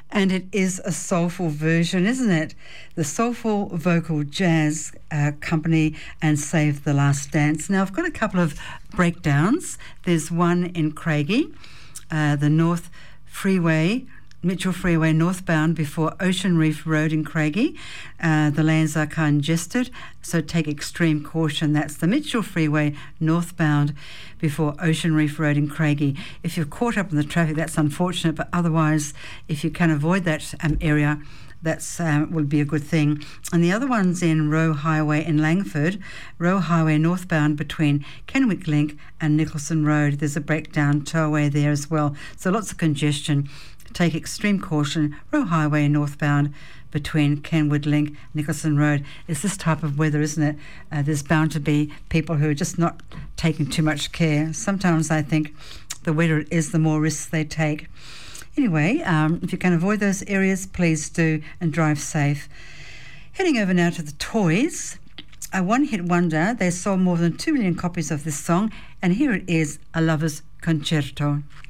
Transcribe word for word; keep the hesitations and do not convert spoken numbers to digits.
And it is a soulful version, isn't it? The Soulful Vocal Jazz uh, Company and Save the Last Dance. Now, I've got a couple of breakdowns. There's one in Craigie, uh, the North Freeway, Mitchell Freeway northbound before Ocean Reef Road in Craigie. Uh, the lanes are congested, so take extreme caution. That's the Mitchell Freeway northbound before Ocean Reef Road in Craigie. If you're caught up in the traffic, that's unfortunate, but otherwise, if you can avoid that um, area, that's um, will be a good thing. And the other one's in Roe Highway in Langford, Roe Highway northbound between Kenwick Link and Nicholson Road. There's a breakdown towaway there as well, so lots of congestion. Take extreme caution. Roe Highway northbound between Kenwood Link, Nicholson Road. It's this type of weather, isn't it? Uh, there's bound to be people who are just not taking too much care. Sometimes I think the wetter it is, the more risks they take. Anyway, um, if you can avoid those areas, please do, and drive safe. Heading over now to the Toys. A one-hit wonder. They sold more than two million copies of this song, and here it is, A Lover's Concerto.